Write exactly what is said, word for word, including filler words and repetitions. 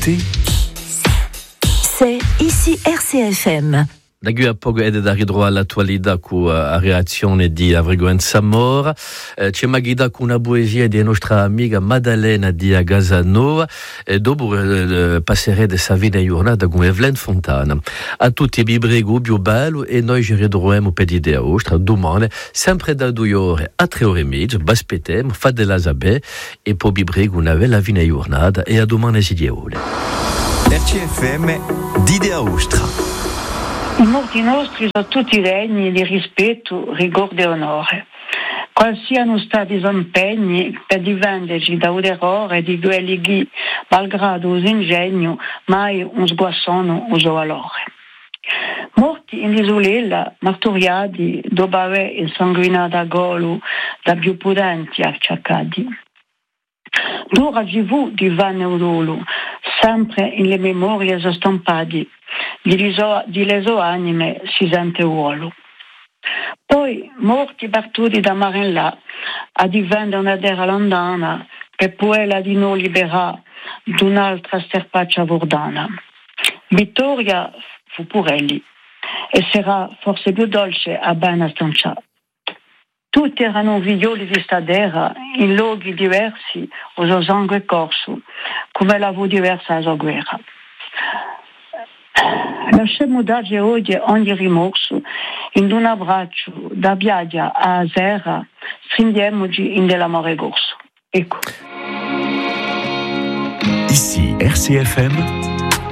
écoutez, c'est ici R C F M. Dagui a poco è da ridro all'attualità con la reazione di Avrigoen Samor. Eh, c'è magida con una poesia di nostra amica Maddalena di Gasanova e dopo eh, passerei di Savina giornata con Evelyn Fontana. A tutti i bibrego più bello e noi ci ridroviamo per l'idea ostra domani sempre da due ore a tre ore e mezza baspettem fa della Zabè e poi bibrego una bella fine giornata e a domani si diole. R C F M d'idea ostra. I morti nostri sono tutti regni di rispetto, rigore e onore. Quali siano stati i impegni per difenderci da un errore di quelli che, malgrado l'ingegno, mai un sguassono usò valore. Morti in isolella, martoriati, dopo aver insanguinato a golo da più potenti acciaccati. D'ora givu di vanno dolo, sempre in le memorie stampate, di, di le sue anime si sente uolo. Poi, morti partiti da Marin là, a diventare una terra lontana, per poi la di noi liberare d'un'altra sterpaccia vordana. Vittoria fu pure lì, e sarà forse più dolce a bene stanciare. Tutti erano figlioli di sta terra, in luoghi diversi, o sangue corso, come la fu diversa la guerra. Lasciamo dare oggi ogni rimorso, in un abbraccio, da Biaggia a Serra, stringiamoci in dell'amore corso. Ecco. Ici R C F M.